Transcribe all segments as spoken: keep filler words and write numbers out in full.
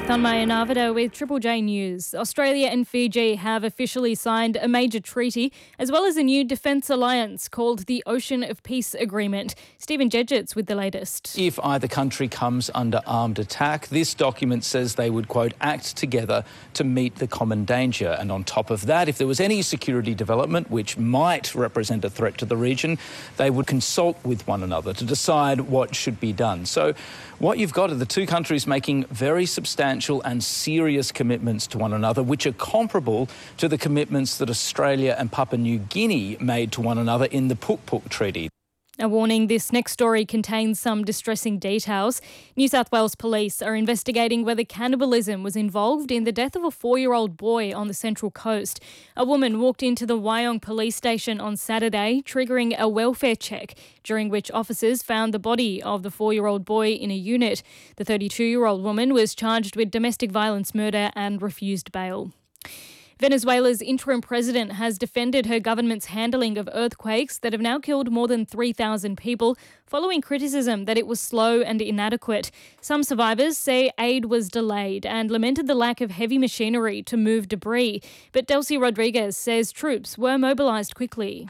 Thanmaya Navada with Triple J News. Australia and Fiji have officially signed a major treaty as well as a new defence alliance called the Ocean of Peace Agreement. Stephen Jedgetts with the latest. If either country comes under armed attack, this document says they would, quote, act together to meet the common danger. And on top of that, if there was any security development which might represent a threat to the region, they would consult with one another to decide what should be done. So what you've got are the two countries making very substantial and serious commitments to one another, which are comparable to the commitments that Australia and Papua New Guinea made to one another in the Puk Puk Treaty. A warning, this next story contains some distressing details. New South Wales police are investigating whether cannibalism was involved in the death of a four-year-old boy on the Central Coast. A woman walked into the Wyong police station on Saturday, triggering a welfare check, during which officers found the body of the four-year-old boy in a unit. The thirty-two-year-old woman was charged with domestic violence murder and refused bail. Venezuela's interim president has defended her government's handling of earthquakes that have now killed more than three thousand people, following criticism that it was slow and inadequate. Some survivors say aid was delayed and lamented the lack of heavy machinery to move debris. But Delcy Rodriguez says troops were mobilised quickly.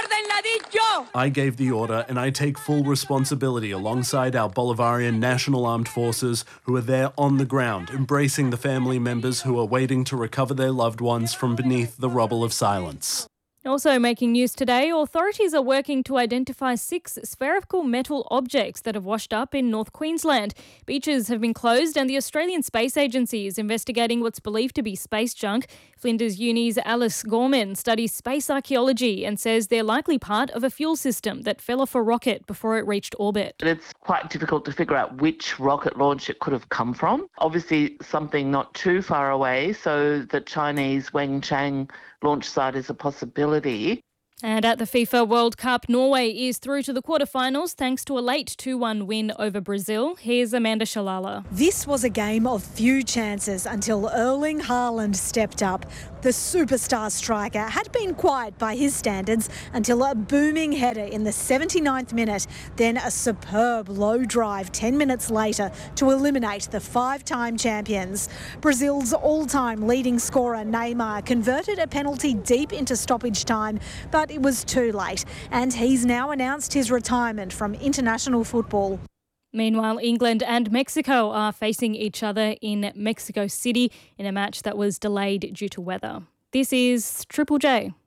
I gave the order and I take full responsibility alongside our Bolivarian National Armed Forces who are there on the ground, embracing the family members who are waiting to recover their loved ones from beneath the rubble of silence. Also making news today, authorities are working to identify six spherical metal objects that have washed up in North Queensland. Beaches have been closed and the Australian Space Agency is investigating what's believed to be space junk. Flinders Uni's Alice Gorman studies space archaeology and says they're likely part of a fuel system that fell off a rocket before it reached orbit. It's quite difficult to figure out which rocket launch it could have come from. Obviously something not too far away, so the Chinese Wenchang launch site is a possibility. And at the FIFA World Cup, Norway is through to the quarterfinals thanks to a late two one win over Brazil. Here's Amanda Shalala. This was a game of few chances until Erling Haaland stepped up. The superstar striker had been quiet by his standards until a booming header in the seventy-ninth minute, then a superb low drive ten minutes later to eliminate the five-time champions. Brazil's all-time leading scorer Neymar converted a penalty deep into stoppage time, but it was too late, and he's now announced his retirement from international football. Meanwhile, England and Mexico are facing each other in Mexico City in a match that was delayed due to weather. This is Triple J.